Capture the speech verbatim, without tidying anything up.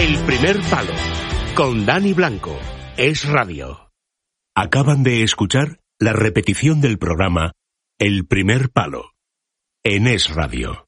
El primer palo, con Dani Blanco, Es Radio. Acaban de escuchar la repetición del programa El primer palo, en Es Radio.